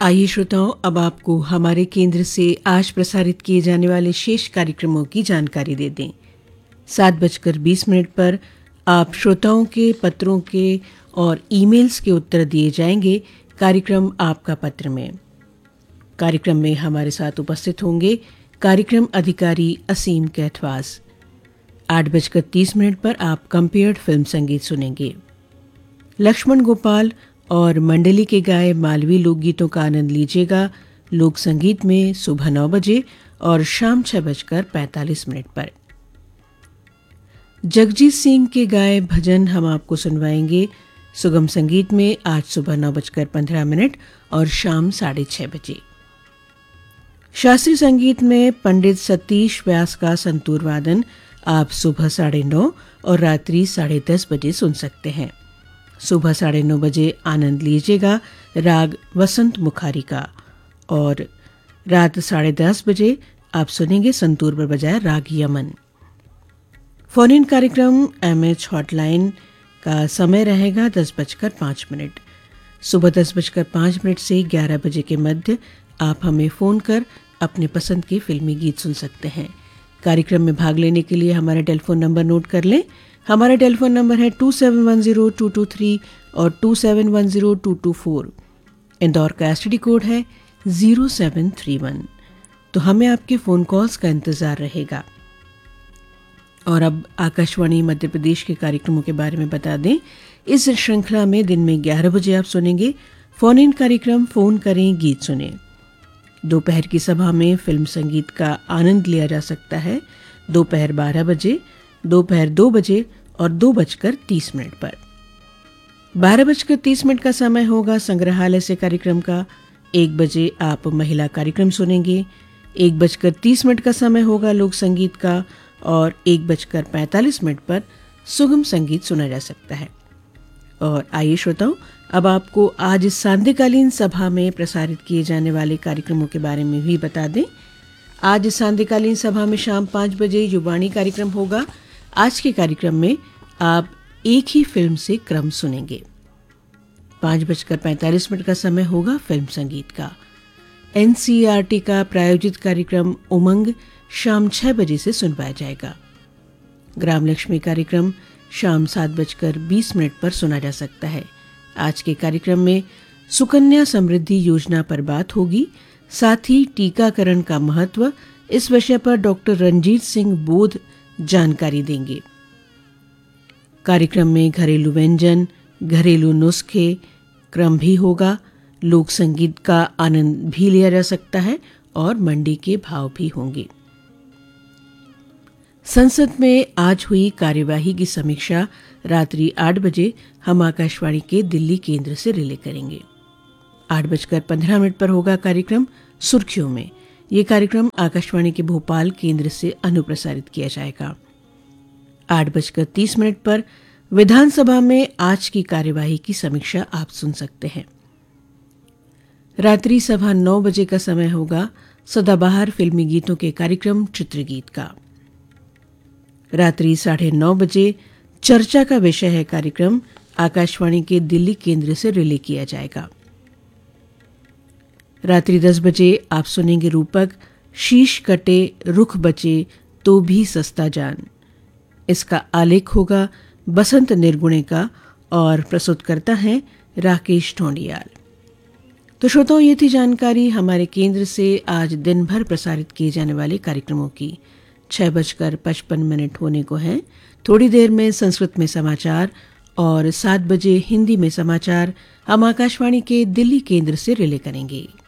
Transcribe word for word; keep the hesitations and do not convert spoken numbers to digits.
आइए श्रोताओं, अब आपको हमारे केंद्र से आज प्रसारित किए जाने वाले शेष कार्यक्रमों की जानकारी दे दें। सात बजकर बीस मिनट पर आप श्रोताओं के पत्रों के और ईमेल्स के उत्तर दिए जाएंगे कार्यक्रम आपका पत्र में। कार्यक्रम में हमारे साथ उपस्थित होंगे कार्यक्रम अधिकारी असीम कैथवास। आठ बजकर तीस मिनट पर आप कंपेयर्ड फिल्म संगीत सुनेंगे। लक्ष्मण गोपाल और मंडली के गाए मालवी लोकगीतों का आनंद लीजिएगा लोक संगीत में सुबह नौ बजे और शाम छह बजकर पैंतालीस मिनट पर। जगजीत सिंह के गाए भजन हम आपको सुनवाएंगे सुगम संगीत में आज सुबह नौ बजकर पंद्रह मिनट और शाम साढ़े छह बजे। शास्त्रीय संगीत में पंडित सतीश व्यास का संतूर वादन आप सुबह साढ़े नौ और रात्रि साढ़े दस बजे सुन सकते हैं। सुबह साढ़े नौ बजे आनंद लीजिएगा राग वसंत मुखारी का और रात साढ़े दस बजे आप सुनेंगे संतूर पर बजाय राग यमन। फोन इन कार्यक्रम एमएच हॉटलाइन का समय रहेगा दस बजकर पाँच मिनट। सुबह दस बजकर पाँच मिनट से ग्यारह बजे के मध्य आप हमें फ़ोन कर अपने पसंद के फिल्मी गीत सुन सकते हैं। कार्यक्रम में भाग लेने के लिए हमारा टेलीफोन नंबर नोट कर लें। हमारा टेलीफोन नंबर है to seven one zero two to three और to seven one zero two to four. Indore का एसटीडी कोड है ज़ीरो सेवन थ्री वन। तो हमें आपके फ़ोन कॉल्स का इंतज़ार रहेगा। और अब आकाशवाणी मध्य प्रदेश के कार्यक्रमों के बारे में बता दें। इस श्रृंखला में दिन में ग्यारह बजे आप सुनेंगे फोन इन कार्यक्रम फ़ोन करें गीत सुने। दोपहर की सभा में फिल्म संगीत का आनंद लिया जा सकता है दोपहर बारह बजे, दोपहर दो बजे और दो बजकर तीस मिनट पर। बारह बजकर तीस मिनट का समय होगा संग्रहालय से कार्यक्रम का। एक बजे आप महिला कार्यक्रम सुनेंगे। एक बजकर तीस मिनट का समय होगा लोक संगीत का और एक बजकर पैंतालीस मिनट पर सुगम संगीत सुना जा सकता है। और आइए श्रोताओं, अब आपको आज सांध्यकालीन सभा में प्रसारित किए जाने वाले कार्यक्रमों के बारे में भी बता दें। आज सांध्यकालीन सभा में शाम पाँच बजे युवाणी कार्यक्रम होगा। आज के कार्यक्रम में आप एक ही फिल्म से क्रम सुनेंगे। पाँच बजकर पैंतालीस मिनट का समय होगा फिल्म संगीत का। एनसीईआरटी का प्रायोजित कार्यक्रम उमंग शाम छह बजे से सुनवाया जाएगा। ग्राम लक्ष्मी कार्यक्रम शाम सात बजकर बीस मिनट पर सुना जा सकता है। आज के कार्यक्रम में सुकन्या समृद्धि योजना पर बात होगी। साथ ही टीकाकरण का महत्व इस विषय पर डॉक्टर रंजीत सिंह बोध जानकारी देंगे। कार्यक्रम में घरेलू व्यंजन, घरेलू नुस्खे क्रम भी होगा। लोक संगीत का आनंद भी लिया जा सकता है और मंडी के भाव भी होंगे। संसद में आज हुई कार्यवाही की समीक्षा रात्रि आठ बजे हम आकाशवाणी के दिल्ली केंद्र से रिले करेंगे। आठ बजकर पंद्रह मिनट पर होगा कार्यक्रम सुर्खियों में। ये कार्यक्रम आकाशवाणी के भोपाल केंद्र से अनुप्रसारित किया जाएगा। आठ बजकर तीस मिनट पर विधानसभा में आज की कार्यवाही की समीक्षा आप सुन सकते हैं। रात्रि सभा नौ बजे का समय होगा सदाबहार फिल्मी गीतों के कार्यक्रम चित्रगीत का। रात्रि साढ़े नौ बजे चर्चा का विषय है कार्यक्रम आकाशवाणी के दिल्ली केंद्र से रिले किया जाएगा। रात्रि दस बजे आप सुनेंगे रूपक शीश कटे रुख बचे तो भी सस्ता जान। इसका आलेख होगा बसंत निर्गुणे का और प्रस्तुत करता है राकेश ढोंडियाल। तो श्रोताओं, ये थी जानकारी हमारे केंद्र से आज दिन भर प्रसारित किए जाने वाले कार्यक्रमों की। छह बजकर पचपन मिनट होने को हैं। थोड़ी देर में संस्कृत में समाचार और सात बजे हिंदी में समाचार हम आकाशवाणी के दिल्ली केंद्र से रिले करेंगे।